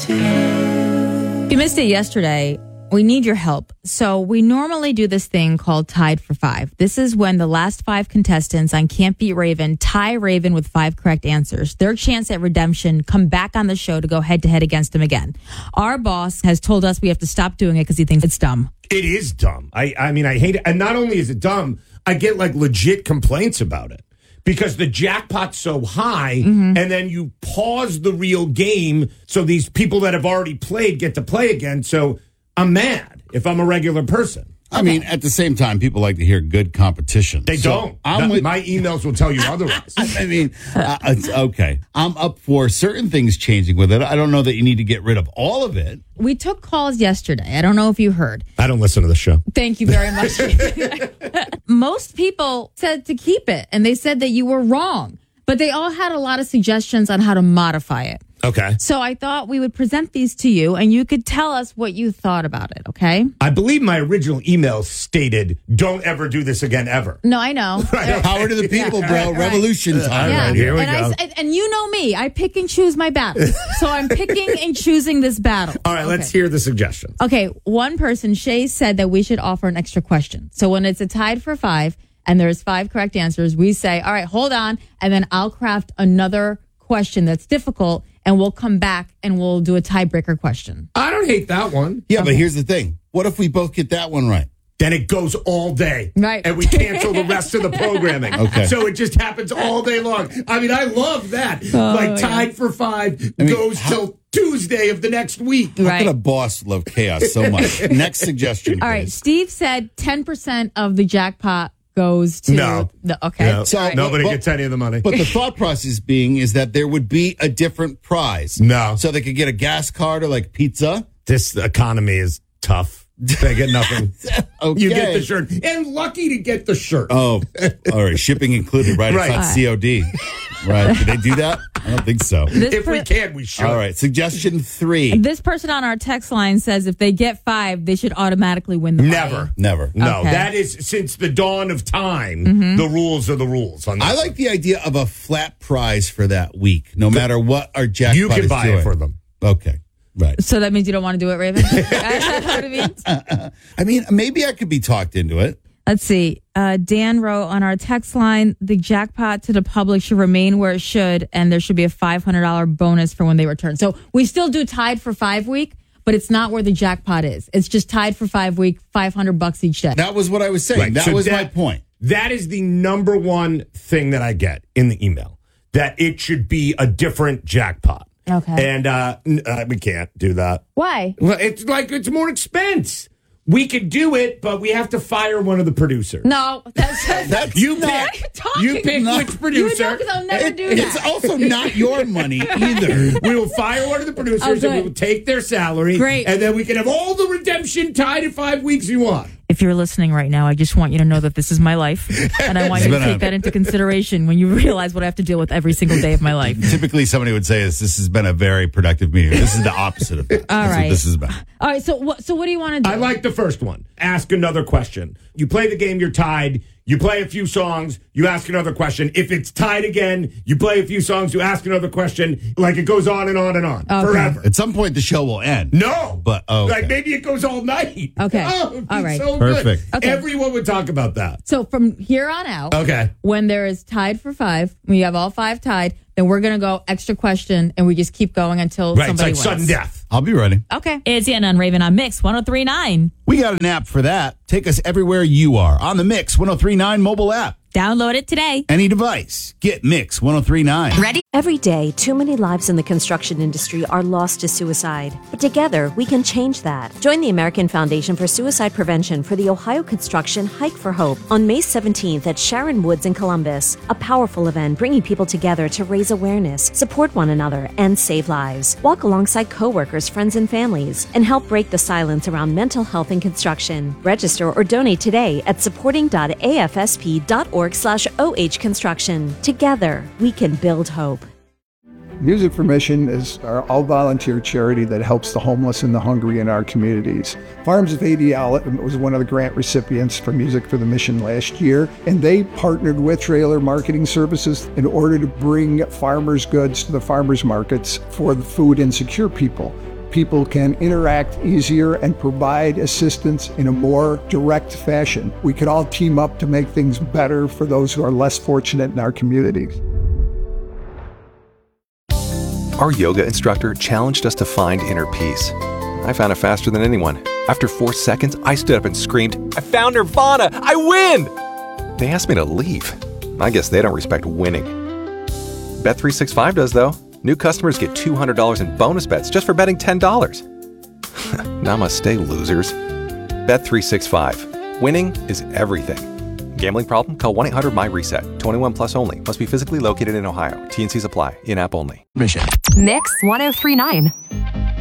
If you missed it yesterday, we need your help. So we normally do this thing called Tied for Five. This is when the last 5 contestants on Can't Beat Raven tie Raven with 5 correct answers. Their chance at redemption come back on the show to go head-to-head against him again. Our boss has told us we have to stop doing it because he thinks it's dumb. It is dumb. I mean, I hate it. And not only is it dumb, I get like legit complaints about it. Because the jackpot's so high, and then you pause the real game so these people that have already played get to play again. So I'm mad if I'm a regular person. I mean, at the same time, people like to hear good competition. They don't. My emails will tell you otherwise. I mean, it's okay. I'm up for certain things changing with it. I don't know that you need to get rid of all of it. We took calls yesterday. I don't know if you heard. I don't listen to the show. Thank you very much. Most people said to keep it, and they said that you were wrong. But they all had a lot of suggestions on how to modify it. Okay. So I thought we would present these to you, and you could tell us what you thought about it, okay? I believe my original email stated, don't ever do this again, ever. No, I know. Right. Power to the people, bro. Right. Revolution time. Yeah. Right, here we go. And you know me. I pick and choose my battles. So I'm picking and choosing this battle. All right, let's hear the suggestion. Okay, one person, Shay, said that we should offer an extra question. So when it's a tied for 5 and there's 5 correct answers, we say, all right, hold on, and then I'll craft another question that's difficult, and we'll come back and we'll do a tiebreaker question. I don't hate that one. Yeah, but here's the thing. What if we both get that one right? Then it goes all day. Right. And we cancel the rest of the programming. Okay. So it just happens all day long. I mean, I love that. Tied for 5 goes till Tuesday of the next week. How Right. could a boss love chaos so much? Next suggestion, All right, please. Steve said 10% of the jackpot goes to No. okay. No. So- Nobody but- gets any of the money. But the thought process being is that there would be a different prize. No. So they could get a gas card or like pizza. This economy is tough. They get nothing. Okay. You get the shirt. And lucky to get the shirt. Oh, all right. Shipping included, right? Right. It's not COD. Right. Did they do that? I don't think so. If we can, we should. All right. Suggestion 3. This person on our text line says if they get 5, they should automatically win the money. Never. Never. No, Okay. that is since the dawn of time, the rules are the rules. On that I like the idea of a flat prize for that week, no matter what our jackpot You can is buy doing. it for them. Okay. Right. So that means you don't want to do it, Raven? That's what it means? I mean, maybe I could be talked into it. Let's see. Dan wrote on our text line, the jackpot to the public should remain where it should, and there should be a $500 bonus for when they return. So we still do tied for 5 week, but it's not where the jackpot is. It's just tied for 5 week, $500 each day. That was what I was saying. Right. That So was my point. That is the number one thing that I get in the email, that it should be a different jackpot. Okay. And we can't do that. Why? Well, it's like it's more expense. We could do it, but we have to fire one of the producers. No, that's You not pick. talking. You pick No. which producer. You know, because I'll never do It's that. also not your money either. We will fire one of the producers Oh, good. and we will take their salary. Great. And then we can have all the redemption tied in 5 weeks you want. If you're listening right now, I just want you to know that this is my life, and I want you to take that into consideration when you realize what I have to deal with every single day of my life. Typically, somebody would say this has been a very productive meeting. This is the opposite of that. All That's right. what this is about. All right, so what do you want to do? I like the first one. Ask another question. You play the game, you're tied. You play a few songs, you ask another question. If it's tied again, you play a few songs, you ask another question. Like it goes on and on and on forever. At some point, the show will end. No. But, okay. Like maybe it goes all night. Okay. Oh, it'd be All right. so Perfect. good. Okay. Everyone would talk about that. So from here on out, Okay. when there is tied for 5, when you have all 5 tied, then we're going to go extra question, and we just keep going until Right. It's somebody like wins. sudden death. I'll be ready. Okay. It's Ian on Raven on Mix 103.9. We got an app for that. Take us everywhere you are on the Mix 1039 mobile app. Download it today. Any device. Get Mix 1039. Ready? Every day, too many lives in the construction industry are lost to suicide. But together, we can change that. Join the American Foundation for Suicide Prevention for the Ohio Construction Hike for Hope on May 17th at Sharon Woods in Columbus. A powerful event bringing people together to raise awareness, support one another, and save lives. Walk alongside coworkers, friends, and families, and help break the silence around mental health in construction. Register or donate today at supporting.afsp.org/OH Construction. Together, we can build hope. Music for Mission is our all-volunteer charity that helps the homeless and the hungry in our communities. Farms of ADL was one of the grant recipients for Music for the Mission last year, and they partnered with Trailer Marketing Services in order to bring farmers' goods to the farmers' markets for the food insecure people. people can interact easier and provide assistance in a more direct fashion. We could all team up to make things better for those who are less fortunate in our communities. Our yoga instructor challenged us to find inner peace. I found it faster than anyone. After 4 seconds, I stood up and screamed, "I found Nirvana! I win!" They asked me to leave. I guess they don't respect winning. Bet365 does, though. New customers get $200 in bonus bets just for betting $10. Namaste, losers. Bet365. Winning is everything. Gambling problem? Call 1-800-MY-RESET. 21 plus only. Must be physically located in Ohio. T&Cs apply. In-app only. Mix 1039.